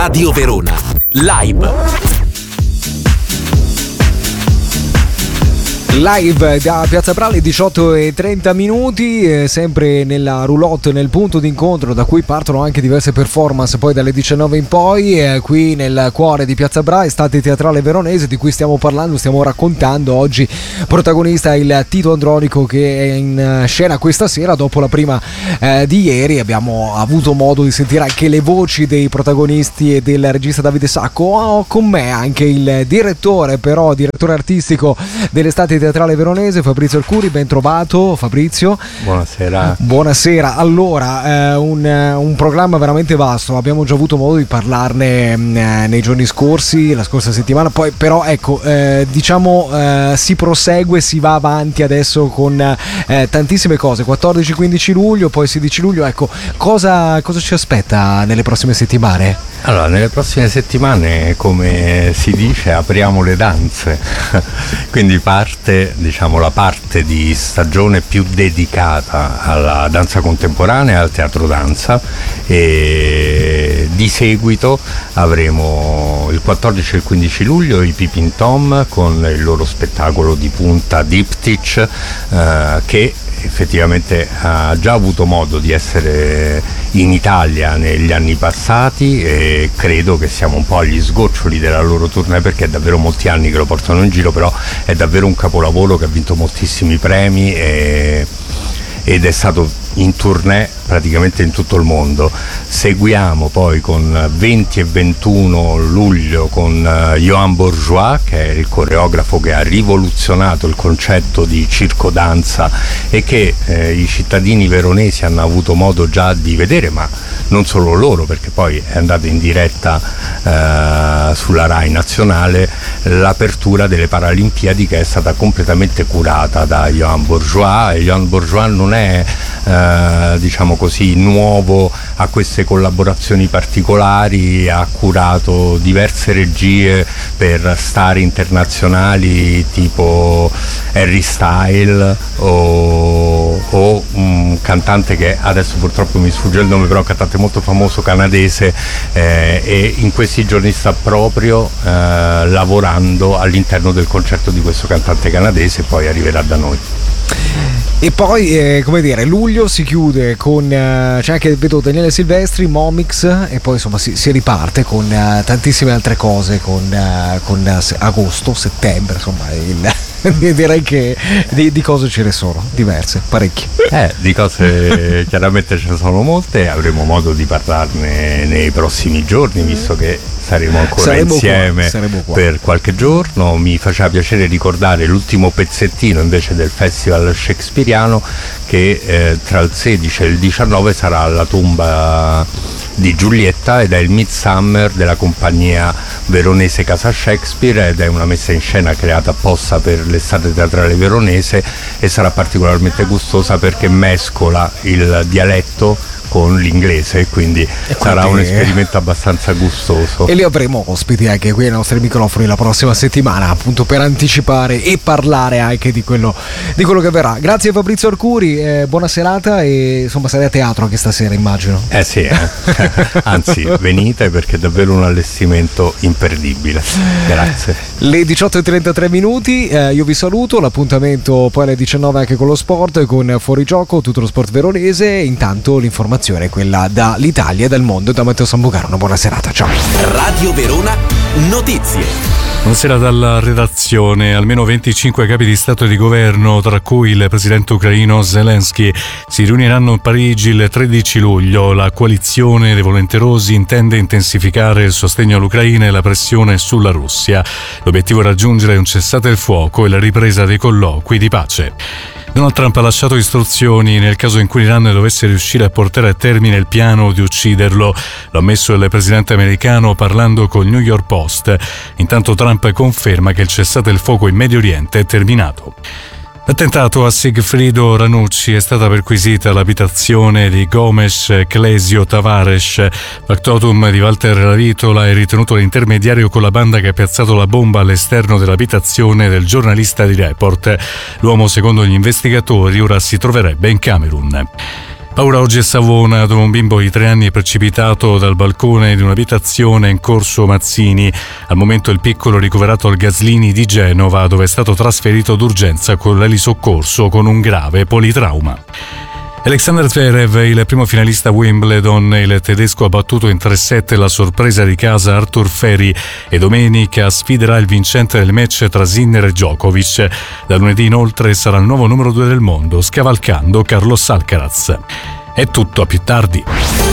Radio Verona Live. Live da Piazza Prale, 18:30, sempre nella roulotte, nel punto d'incontro da cui partono anche diverse performance poi dalle 19 in poi, qui nel cuore di Piazza Bra, estate teatrale veronese di cui stiamo parlando, stiamo raccontando. Oggi protagonista il Tito Andronico che è in scena questa sera dopo la prima di ieri. Abbiamo avuto modo di sentire anche le voci dei protagonisti e del regista Davide Sacco. Ho con me anche il direttore artistico dell'estate teatrale veronese, Fabrizio Arcuri. Ben trovato Fabrizio. Buonasera. Allora, un programma veramente vasto, abbiamo già avuto modo di parlarne nei giorni scorsi, la scorsa settimana, poi però ecco, si prosegue, si va avanti adesso con tantissime cose, 14-15 luglio, poi 16 luglio, ecco, cosa ci aspetta nelle prossime settimane? Allora, nelle prossime settimane, come si dice, apriamo le danze, quindi la parte di stagione più dedicata alla danza contemporanea e al teatro danza, e di seguito avremo il 14 e il 15 luglio i Peeping Tom con il loro spettacolo di punta Diptych, che effettivamente ha già avuto modo di essere in Italia negli anni passati e credo che siamo un po' agli sgoccioli della loro tournée, perché è davvero molti anni che lo portano in giro, però è davvero un capolavoro che ha vinto moltissimi premi ed è stato in tournée praticamente in tutto il mondo. Seguiamo poi con 20 e 21 luglio con Johan Bourgeois, che è il coreografo che ha rivoluzionato il concetto di circodanza e che i cittadini veronesi hanno avuto modo già di vedere, ma non solo loro, perché poi è andato in diretta sulla Rai nazionale l'apertura delle Paralimpiadi, che è stata completamente curata da Johan Bourgeois. E Johan Bourgeois non è nuovo a queste collaborazioni particolari, ha curato diverse regie per star internazionali tipo Harry Styles o un cantante che adesso purtroppo mi sfugge il nome, però un cantante molto famoso canadese, e in questi giorni sta proprio lavorando all'interno del concerto di questo cantante canadese, poi arriverà da noi. E poi, luglio si chiude con, c'è anche, vedo, Daniele Silvestri, Momix, e poi insomma si riparte con tantissime altre cose, con agosto, settembre, insomma, direi che di cose ce ne sono, diverse, parecchie. Di cose chiaramente ce ne sono molte, avremo modo di parlarne nei prossimi giorni, visto che saremo ancora insieme per qualche giorno. Mi faceva piacere ricordare l'ultimo pezzettino invece del Festival Shakespeariano, che tra il 16 e il 19 sarà alla Tomba di Giulietta, ed è il Midsummer della compagnia veronese Casa Shakespeare, ed è una messa in scena creata apposta per l'estate teatrale veronese e sarà particolarmente gustosa perché mescola il dialetto con l'inglese, quindi sarà un esperimento abbastanza gustoso. E li avremo ospiti anche qui ai nostri microfoni la prossima settimana, appunto per anticipare e parlare anche di quello che verrà. Grazie Fabrizio Arcuri, buona serata, e insomma sarai a teatro anche stasera, immagino. Sì, anzi venite, perché è davvero un allestimento imperdibile. Grazie. Le 18:33, io vi saluto, l'appuntamento poi alle 19 anche con lo sport, con Fuorigioco, tutto lo sport veronese. Intanto l'informazione è quella dall'Italia e dal mondo da Matteo Sambucaro. Una buona serata, ciao. Radio Verona Notizie. Buonasera dalla redazione. Almeno 25 capi di Stato e di Governo, tra cui il presidente ucraino Zelensky, si riuniranno a Parigi il 13 luglio. La coalizione dei volenterosi intende intensificare il sostegno all'Ucraina e la pressione sulla Russia. L'obiettivo è raggiungere un cessate il fuoco e la ripresa dei colloqui di pace. Donald Trump ha lasciato istruzioni nel caso in cui l'Iran dovesse riuscire a portare a termine il piano di ucciderlo. Lo ha ammesso il presidente americano parlando col New York Post. Intanto Trump conferma che il cessate il fuoco in Medio Oriente è terminato. L'attentato a Sigfrido Ranucci è stata perquisita l'abitazione di Gomes Clesio Tavares. Factotum di Walter Lavitola è ritenuto l'intermediario con la banda che ha piazzato la bomba all'esterno dell'abitazione del giornalista di Report. L'uomo, secondo gli investigatori, ora si troverebbe in Camerun. Ora oggi è Savona, dove un bimbo di 3 anni è precipitato dal balcone di un'abitazione in Corso Mazzini. Al momento il piccolo è ricoverato al Gaslini di Genova, dove è stato trasferito d'urgenza con l'elisoccorso con un grave politrauma. Alexander Zverev, il primo finalista Wimbledon, il tedesco ha battuto in 3-7 la sorpresa di casa Arthur Ferry e domenica sfiderà il vincente del match tra Sinner e Djokovic. Da lunedì inoltre sarà il nuovo numero 2 del mondo, scavalcando Carlos Alcaraz. È tutto, a più tardi.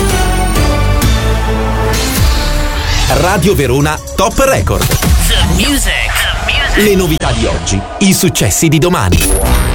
Radio Verona Top Record. The music. Le novità di oggi, i successi di domani.